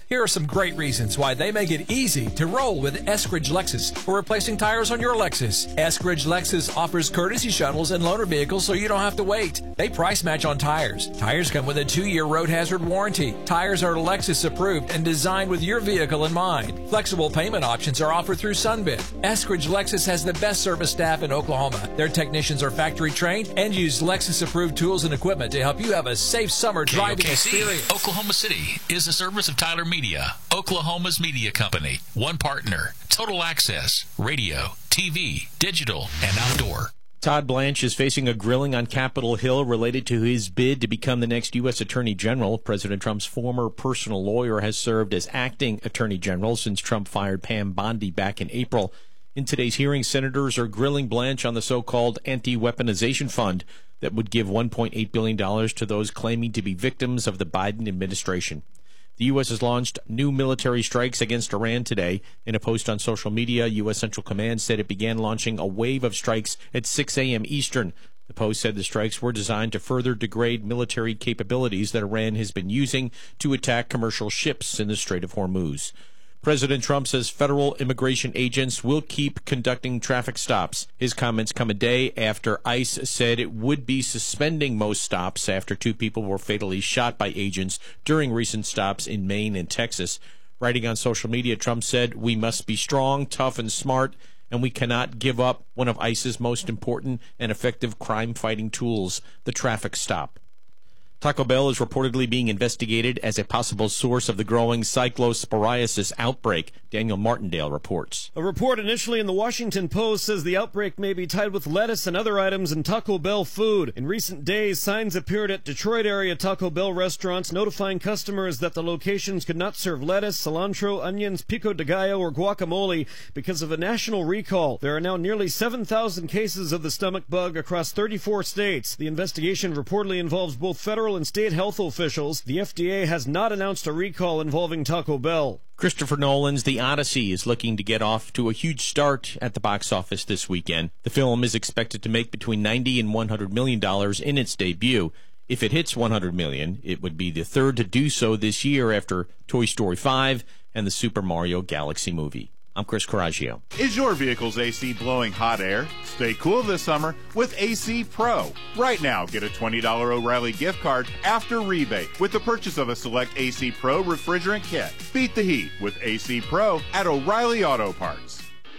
Here are some great reasons why they make it easy to roll with Eskridge Lexus for replacing tires on your Lexus. Eskridge Lexus offers courtesy shuttles and loaner vehicles so you don't have to wait. They price match on tires. Tires come with a 2-year road hazard warranty. Tires are Lexus approved and designed with your vehicle in mind. Flexible payment options are offered through Sunbit. Eskridge Lexus has the best service staff in Oklahoma. Their technicians are factory trained and use Lexus approved tools and equipment to help you have a safe summer driving experience. Oklahoma City is a service of Tyler Media, Oklahoma's media company. One partner, Total Access, radio, TV, digital, and outdoor. Todd Blanche is facing a grilling on Capitol Hill related to his bid to become the next U.S. Attorney General. President Trump's former personal lawyer has served as acting Attorney General since Trump fired Pam Bondi back in April. In today's hearing, senators are grilling Blanche on the so-called anti-weaponization fund that would give $1.8 billion to those claiming to be victims of the Biden administration. The U.S. has launched new military strikes against Iran today. In a post on social media, U.S. Central Command said it began launching a wave of strikes at 6 a.m. Eastern. The post said the strikes were designed to further degrade military capabilities that Iran has been using to attack commercial ships in the Strait of Hormuz. President Trump says federal immigration agents will keep conducting traffic stops. His comments come a day after ICE said it would be suspending most stops after 2 people were fatally shot by agents during recent stops in Maine and Texas. Writing on social media, Trump said, "We must be strong, tough, and smart, and we cannot give up one of ICE's most important and effective crime-fighting tools, the traffic stop." Taco Bell is reportedly being investigated as a possible source of the growing cyclosporiasis outbreak. Daniel Martindale reports. A report initially in the Washington Post says the outbreak may be tied with lettuce and other items in Taco Bell food. In recent days, signs appeared at Detroit area Taco Bell restaurants notifying customers that the locations could not serve lettuce, cilantro, onions, pico de gallo, or guacamole because of a national recall. There are now nearly 7,000 cases of the stomach bug across 34 states. The investigation reportedly involves both federal and state health officials. The FDA has not announced a recall involving Taco Bell. Christopher Nolan's The Odyssey is looking to get off to a huge start at the box office this weekend. The film is expected to make between $90 and $100 million in its debut. If it hits $100 million, it would be the third to do so this year after Toy Story 5 and the Super Mario Galaxy movie. I'm Chris Coraggio. Is your vehicle's AC blowing hot air? Stay cool this summer with AC Pro. Right now, get a $20 O'Reilly gift card after rebate with the purchase of a select AC Pro refrigerant kit. Beat the heat with AC Pro at O'Reilly Auto Parts.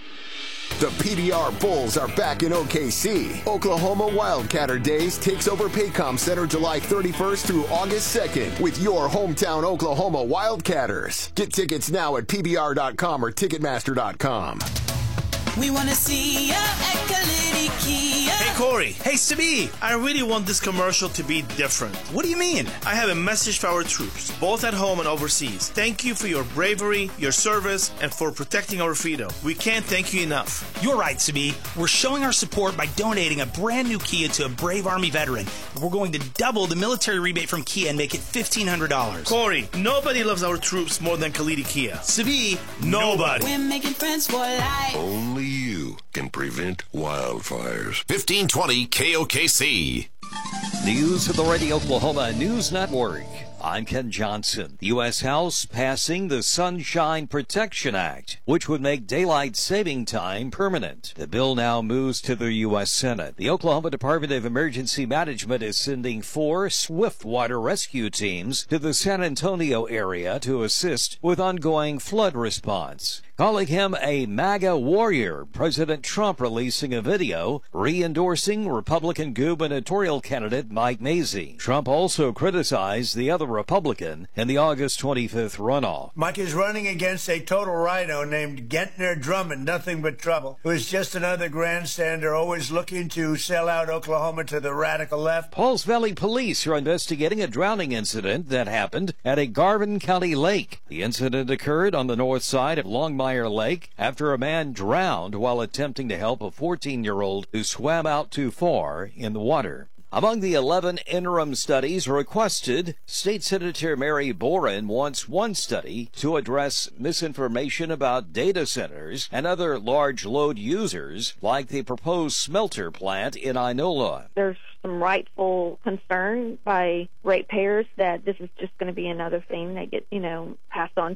The PBR Bulls are back in OKC. Oklahoma Wildcatter Days takes over Paycom Center July 31st through August 2nd with your hometown Oklahoma Wildcatters. Get tickets now at PBR.com or Ticketmaster.com. We want to see ya at Kalidi Kia. Hey, Corey. Hey, Sabi. I really want this commercial to be different. What do you mean? I have a message for our troops, both at home and overseas. Thank you for your bravery, your service, and for protecting our freedom. We can't thank you enough. You're right, Sabi. We're showing our support by donating a brand new Kia to a brave Army veteran. We're going to double the military rebate from Kia and make it $1,500. Corey, nobody loves our troops more than Kalidi Kia. Sabi, nobody. We're making friends for life. Only you can prevent wildfires. 1520 KOKC. News of the Radio Oklahoma News Network. I'm Ken Johnson. The U.S. House passing the Sunshine Protection Act, which would make daylight saving time permanent. The bill now moves to the U.S. Senate. The Oklahoma Department of Emergency Management is sending 4 swift water rescue teams to the San Antonio area to assist with ongoing flood response. Calling him a MAGA warrior, President Trump releasing a video re-endorsing Republican gubernatorial candidate Mike Mazzei. Trump also criticized the other Republican in the August 25th runoff. Mike is running against a total rhino named Gentner Drummond, nothing but trouble, who is just another grandstander always looking to sell out Oklahoma to the radical left. Pauls Valley police are investigating a drowning incident that happened at a Garvin County lake. The incident occurred on the north side of Longmire Lake after a man drowned while attempting to help a 14-year-old who swam out too far in the water. Among the 11 interim studies requested, State Senator Mary Boren wants one study to address misinformation about data centers and other large load users like the proposed smelter plant in Inola. There's some rightful concern by ratepayers that this is just going to be another thing that gets, passed on